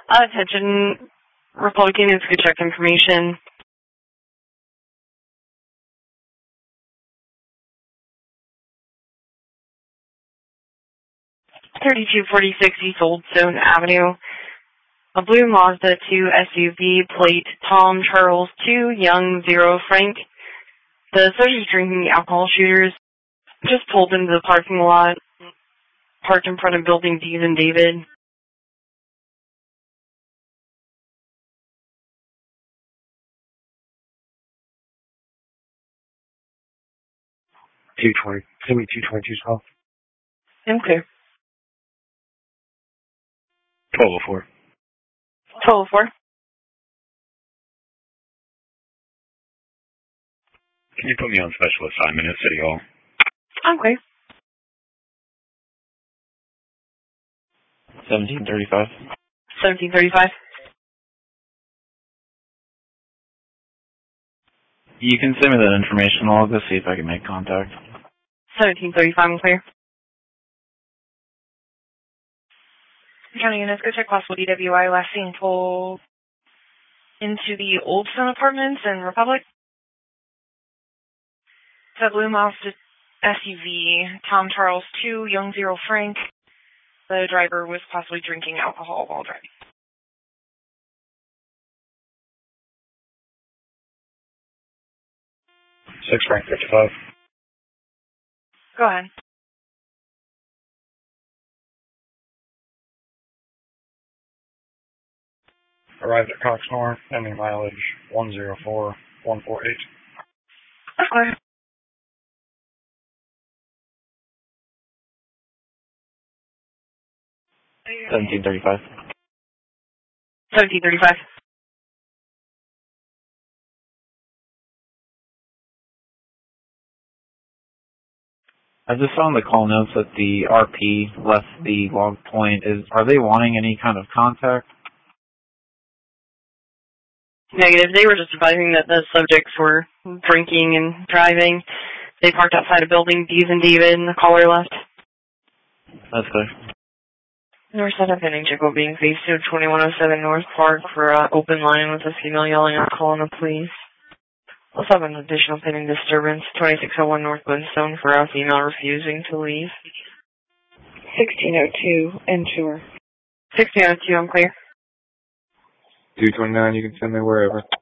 Attention, Republican is good check information. (3246) East Old Stone Avenue. A blue Mazda 2 SUV, plate Tom Charles 2, Young 0 Frank. The subject drinking alcohol shooters just pulled into the parking lot, parked in front of building D's and David. Give me 222 Okay. 1204. 1204. Can you put me on special assignment at City Hall? Okay. 1735. 1735. You can send me that information. I'll go see if I can make contact. 1735, I'm clear. County units, go check possible DWI. Last seen pulled into the Old Stone Apartments in Republic. It's a blue Mazda SUV, Tom Charles 2, Young 0 Frank. The driver was possibly drinking alcohol while driving. 6 Frank 55. Go ahead. Arrived at Cox North, ending mileage 104148. Okay. 1735. 1735. I just saw in the call notes that the RP left the log point. Are they wanting any kind of contact? Negative. They were just advising that the subjects were drinking and driving. They parked outside a building, D's and David, and the caller left. That's clear. North set up ending check will being faced to 2107 North Park for open line with a female yelling out, calling the police. Let's have an additional pending disturbance, 2601 North Glenstone for a female refusing to leave. 1602, ensure. 1602, I'm clear. 229, you can send me wherever.